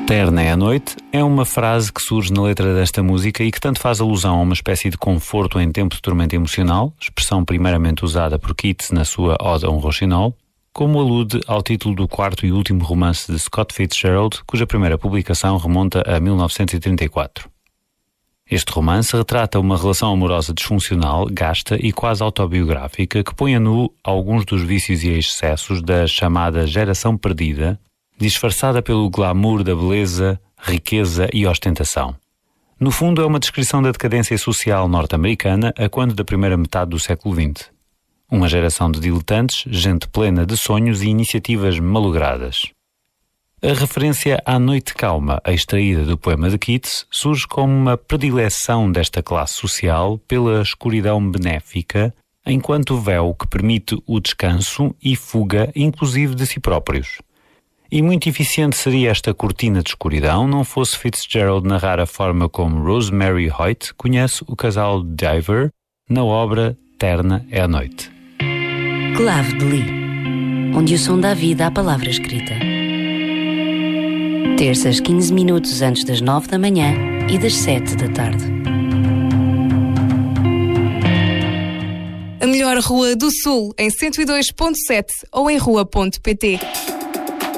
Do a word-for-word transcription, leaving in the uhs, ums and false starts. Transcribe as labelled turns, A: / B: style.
A: Terna é a noite é uma frase que surge na letra desta música e que tanto faz alusão a uma espécie de conforto em tempo de tormenta emocional, expressão primeiramente usada por Keats na sua Ode a um Rouxinol, como alude ao título do quarto e último romance de Scott Fitzgerald, cuja primeira publicação remonta a mil novecentos e trinta e quatro. Este romance retrata uma relação amorosa disfuncional, gasta e quase autobiográfica que põe a nu alguns dos vícios e excessos da chamada geração perdida, disfarçada pelo glamour da beleza, riqueza e ostentação. No fundo, é uma descrição da decadência social norte-americana a quando da primeira metade do século vinte. Uma geração de diletantes, gente plena de sonhos e iniciativas malogradas. A referência à noite calma, extraída do poema de Keats, surge como uma predileção desta classe social pela escuridão benéfica, enquanto véu que permite o descanso e fuga, inclusive de si próprios. E muito eficiente seria esta cortina de escuridão não fosse Fitzgerald narrar a forma como Rosemary Hoyt conhece o casal Diver na obra Terna é a Noite.
B: Clave de Lee, onde o som dá vida à palavra escrita. Terças, quinze minutos antes das nove da manhã e das sete da tarde.
C: A melhor rua do Sul, em cento e dois ponto sete ou em rua ponto pt.